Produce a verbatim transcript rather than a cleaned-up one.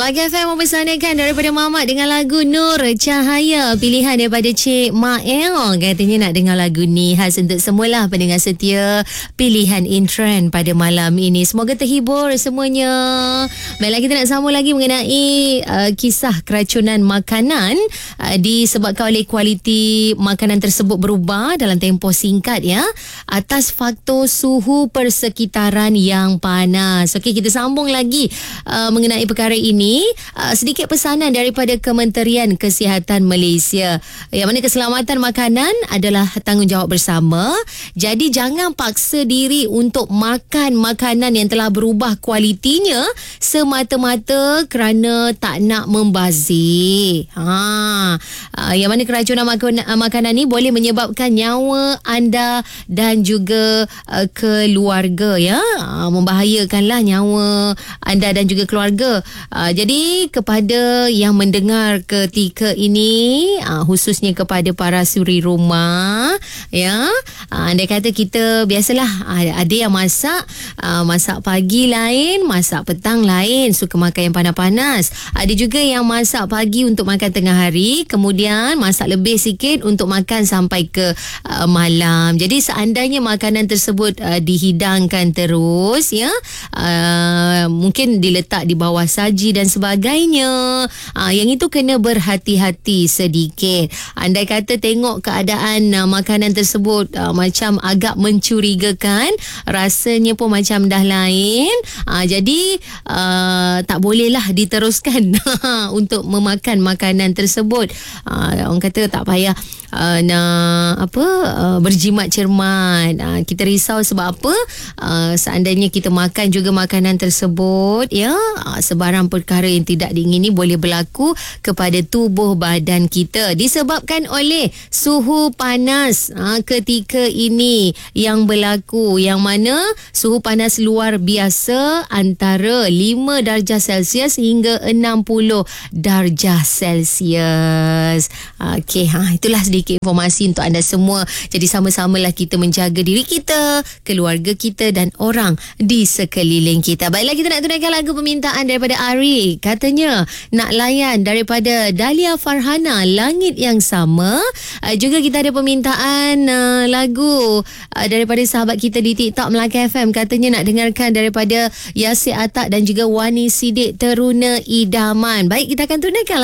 Melaka F M mempersanakan daripada Mamat dengan lagu Nur Cahaya, pilihan daripada Cik Mael. Katanya nak dengar lagu ni, khas untuk semualah pendengar setia pilihan in trend pada malam ini. Semoga terhibur semuanya. Baiklah, kita nak sambung lagi mengenai uh, kisah keracunan makanan uh, disebabkan oleh kualiti makanan tersebut berubah dalam tempoh singkat ya, atas faktor suhu persekitaran yang panas. Okey, kita sambung lagi uh, mengenai perkara ini. Uh, sedikit pesanan daripada Kementerian Kesihatan Malaysia, yang mana keselamatan makanan adalah tanggungjawab bersama. Jadi jangan paksa diri untuk makan makanan yang telah berubah kualitinya semata-mata kerana tak nak membazir. Ha, uh, yang mana keracunan makanan, makanan ni boleh menyebabkan nyawa anda dan juga uh, keluarga ya. Uh, membahayakanlah nyawa anda dan juga keluarga. Uh, jadi kepada yang mendengar ketika ini, uh, khususnya kepada para suri rumah ya, uh, andai kata kita biasalah uh, ada yang masak uh, masak pagi lain, masak petang lain, suka makan yang panas-panas. Ada juga yang masak pagi untuk makan tengah hari, kemudian masak lebih sikit untuk makan sampai ke uh, malam. Jadi seandainya makanan tersebut uh, dihidangkan terus ya, uh, mungkin diletak di bawah saji dan sebagainya, uh, yang itu kena berhati-hati sedikit. Andai kata tengok keadaan uh, makanan tersebut uh, macam agak mencurigakan, rasanya pun macam dah lain, uh, jadi uh, tak bolehlah diteruskan untuk memakan makanan tersebut. Uh, orang kata tak payah Uh, nak apa uh, berjimat cermat. Uh, kita risau sebab apa? Uh, seandainya kita makan juga makanan tersebut ya, uh, sebarang perkara yang tidak diingini boleh berlaku kepada tubuh badan kita disebabkan oleh suhu panas uh, ketika ini yang berlaku, yang mana suhu panas luar biasa antara lima darjah Celsius hingga enam puluh darjah Celsius. Okey, ha, itulah sedikit informasi untuk anda semua. Jadi sama-samalah kita menjaga diri kita, keluarga kita dan orang di sekeliling kita. Baiklah, kita nak tunaikan lagu permintaan daripada Ari. Katanya nak layan daripada Dahlia Farhana, Langit Yang Sama. Uh, juga kita ada permintaan uh, lagu uh, daripada sahabat kita di TikTok Melaka F M. Katanya nak dengarkan daripada Yasir Atak dan juga Wani Sidik, Teruna Idaman. Baik, kita akan tunaikan